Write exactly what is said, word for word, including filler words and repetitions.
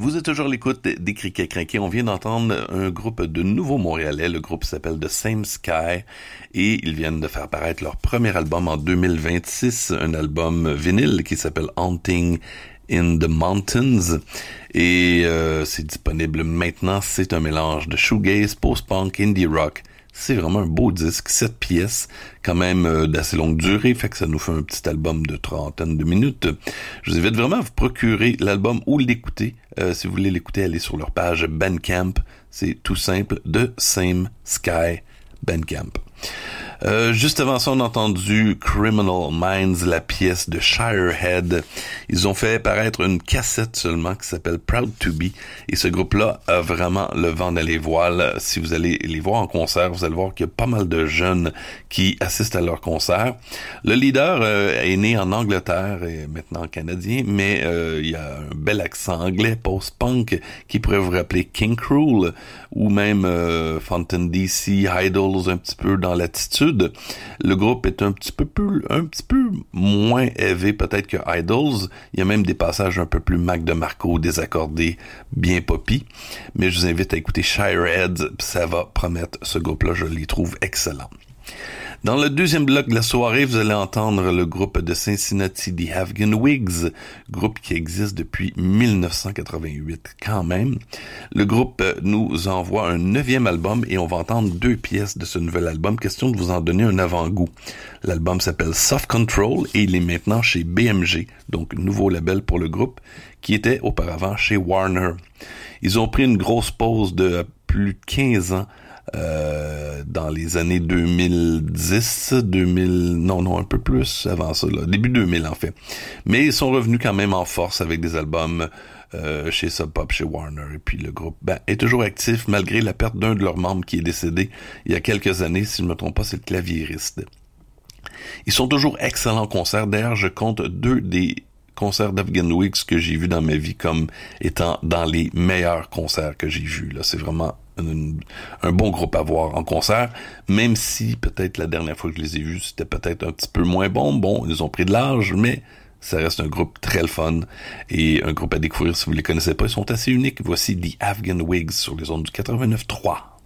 Vous êtes toujours à l'écoute des Criquets Crinqués. On vient d'entendre un groupe de nouveaux Montréalais. Le groupe s'appelle The Same Sky et ils viennent de faire paraître leur premier album en deux mille vingt-six, un album vinyle qui s'appelle Haunting in the Mountains et euh, c'est disponible maintenant. C'est un mélange de shoegaze, post-punk, indie rock. C'est vraiment un beau disque, sept pièces, quand même euh, d'assez longue durée, fait que ça nous fait un petit album de trentaine de minutes. Je vous invite vraiment à vous procurer l'album ou l'écouter. Euh, si vous voulez l'écouter, allez sur leur page Bandcamp. C'est tout simple, The Same Sky Bandcamp. Euh, juste avant ça, on a entendu Criminal Minds, la pièce de Shirehead. Ils ont fait paraître une cassette seulement qui s'appelle Proud to Be. Et ce groupe-là a vraiment le vent dans les voiles. Si vous allez les voir en concert, vous allez voir qu'il y a pas mal de jeunes qui assistent à leur concert. Le leader euh, est né en Angleterre et maintenant canadien, mais euh, il y a un bel accent anglais, post-punk, qui pourrait vous rappeler King Cruel ou même euh, Fountain D C, Idols, un petit peu dans l'attitude. Le groupe est un petit peu plus, un petit peu moins élevé peut-être que Idols. Il y a même des passages un peu plus Mac DeMarco, désaccordés, bien poppy. Mais je vous invite à écouter Shirehead, ça va promettre. Ce groupe-là, je les trouve excellents. Dans le deuxième bloc de la soirée, vous allez entendre le groupe de Cincinnati, The Afghan Wigs, groupe qui existe depuis mille neuf cent quatre-vingt-huit quand même. Le groupe nous envoie un neuvième album et on va entendre deux pièces de ce nouvel album. Question de vous en donner un avant-goût. L'album s'appelle Soft Control et il est maintenant chez B M G, donc nouveau label pour le groupe, qui était auparavant chez Warner. Ils ont pris une grosse pause de plus de quinze ans Euh, dans les années deux mille dix, deux mille, non, non, un peu plus avant ça, là, début deux mille en fait. Mais ils sont revenus quand même en force avec des albums euh, chez Sub Pop, chez Warner. Et puis le groupe ben, est toujours actif malgré la perte d'un de leurs membres qui est décédé il y a quelques années. Si je ne me trompe pas, c'est le claviériste. Ils sont toujours excellents concerts. D'ailleurs, je compte deux des concerts d'Afghan Wigs que j'ai vus dans ma vie comme étant dans les meilleurs concerts que j'ai vus. Là, c'est vraiment un, un bon groupe à voir en concert, même si peut-être la dernière fois que je les ai vus, c'était peut-être un petit peu moins bon. Bon, ils ont pris de l'âge, mais ça reste un groupe très le fun et un groupe à découvrir si vous les connaissez pas. Ils sont assez uniques. Voici The Afghan Wigs sur les ondes du quatre-vingt-neuf trois.